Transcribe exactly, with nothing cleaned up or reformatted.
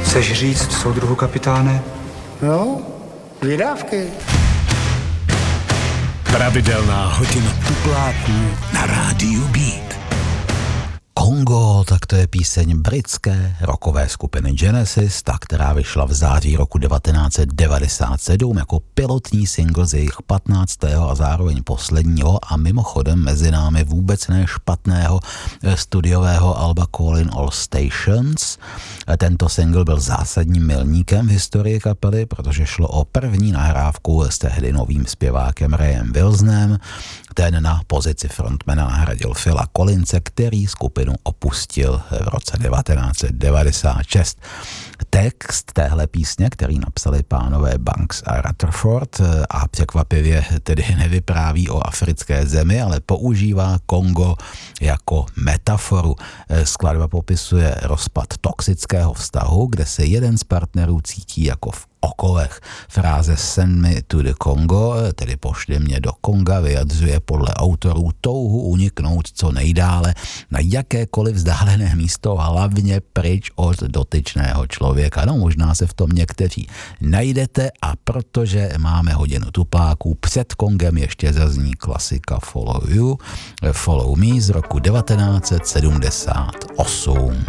Chceš říct, soudruhu kapitáne? No, vydávky. Pravidelná hodina tupláků na rádiu Beat. Kongo, tak to je píseň britské rockové skupiny Genesis, ta, která vyšla v září roku devatenáct set devadesát sedm jako pilotní single z jejich patnáctého a zároveň posledního a mimochodem mezi námi vůbec ne špatného studiového alba Calling All Stations. Tento single byl zásadním milníkem v historii kapely, protože šlo o první nahrávku s tehdy novým zpěvákem Rayem Wilsonem. Ten na pozici frontmana nahradil Phila Collinse, který skupinu opustil v roce devatenáct set devadesát šest. Text téhle písně, který napsali pánové Banks a Rutherford, a překvapivě tedy nevypráví o africké zemi, ale používá Kongo jako metaforu. Skladba popisuje rozpad toxického vztahu, kde se jeden z partnerů cítí jako v okolech. Fráze Send me to the Congo, tedy pošli mě do Konga, vyjadřuje podle autorů touhu uniknout co nejdále na jakékoliv vzdálené místo, hlavně pryč od dotyčného člověka. No možná se v tom někteří najdete, a protože máme hodinu tupláků, před Kongem ještě zazní klasika Follow You, Follow Me z roku devatenáct set sedmdesát osm.